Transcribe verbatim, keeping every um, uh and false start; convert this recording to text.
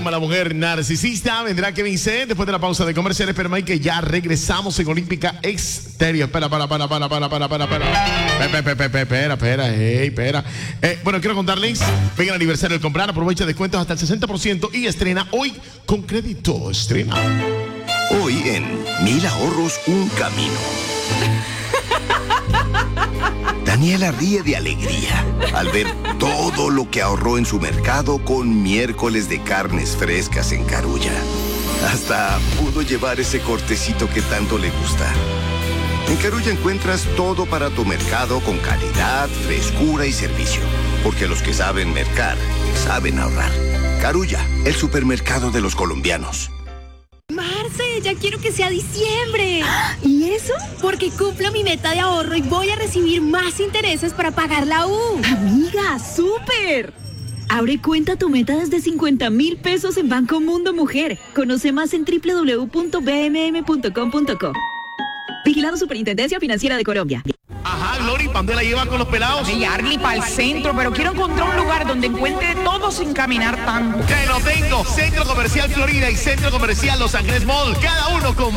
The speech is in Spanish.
llama la mujer narcisista. Vendrá Kevin C después de la pausa de comerciales, pero Mike, que ya regresamos en Olímpica Exterior. Espera, para, para, para, para, para, para, para. Espera, espera, espera, espera, hey, espera. Eh, bueno, quiero contarles, venga el aniversario del comprar, aprovecha descuentos hasta el sesenta por ciento y estrena hoy con crédito. Estrena. Hoy en Mil Ahorros, un camino. Daniela ríe de alegría al ver todo lo que ahorró en su mercado con miércoles de carnes frescas en Carulla. Hasta pudo llevar ese cortecito que tanto le gusta. En Carulla encuentras todo para tu mercado con calidad, frescura y servicio. Porque los que saben mercar, saben ahorrar. Carulla, el supermercado de los colombianos. Marce, ya quiero que sea diciembre. ¿Y eso? Porque cumplo mi meta de ahorro y voy a recibir más intereses para pagar la U. Amiga, súper. Abre cuenta tu meta desde cincuenta mil pesos en Banco Mundo Mujer. Conoce más en doble u doble u doble u punto b m m punto com punto co. Vigilado Superintendencia Financiera de Colombia. Ajá, Glory, ¿para dónde la lleva con los pelados? Sí, Arly, para el centro, pero quiero encontrar un lugar donde encuentre todo sin caminar tanto. Que no tengo. Centro Comercial Florida y Centro Comercial Los Ángeles Mall, cada uno con